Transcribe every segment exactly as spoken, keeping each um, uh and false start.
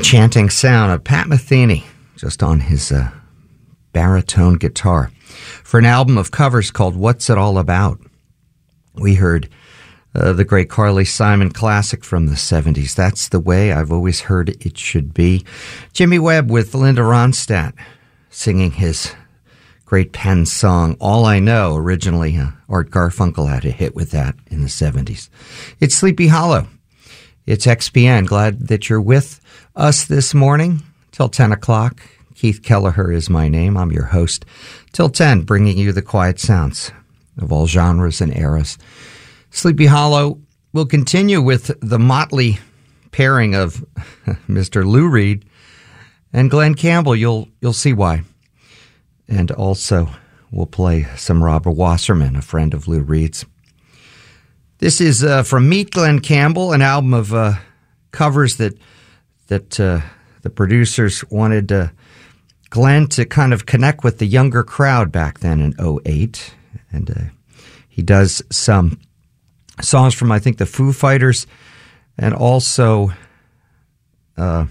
enchanting sound of Pat Metheny, just on his uh, baritone guitar, for an album of covers called What's It All About? We heard uh, the great Carly Simon classic from the seventies, That's the Way I've Always Heard It Should Be. Jimmy Webb with Linda Ronstadt singing his great Penn song, All I Know. Originally, uh, Art Garfunkel had a hit with that in the seventies. It's Sleepy Hollow. It's X P N. Glad that you're with us this morning till ten o'clock. Keith Kelleher is my name. I'm your host till ten, bringing you the quiet sounds of all genres and eras. Sleepy Hollow will continue with the motley pairing of Mister Lou Reed and Glenn Campbell. You'll you'll see why. And also, we'll play some Robert Wasserman, a friend of Lou Reed's. This is uh, from Meet Glenn Campbell, an album of uh, covers that that uh, the producers wanted uh, Glenn to kind of connect with the younger crowd back then in oh eight. And uh, he does some songs from, I think, the Foo Fighters, and also uh,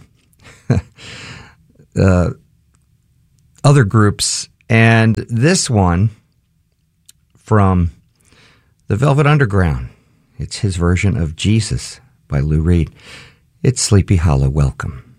uh, other groups. And this one from the Velvet Underground. It's his version of Jesus by Lou Reed. It's Sleepy Hollow. Welcome.